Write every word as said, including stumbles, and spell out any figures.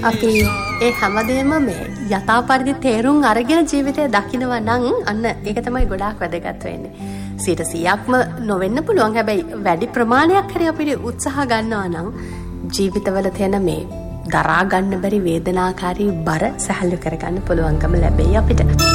අපි ඒ හැමදේම මේ යථා පරිදි තේරුම් අරගෙන ජීවිතය දකිනවා නම් අන්න ඒක තමයි ගොඩාක් වැදගත් වෙන්නේ. සියයට සීයක්ම නොවෙන්න පුළුවන්. හැබැයි වැඩි ප්‍රමාණයක් හරි අපිට උත්සාහ ගන්නවා නම් ජීවිතවල තියෙන මේ දරා ගන්න බැරි වේදනාකාරී බර සැහැල්ලු කරගන්න පුළුවන්කම ලැබෙයි අපිට.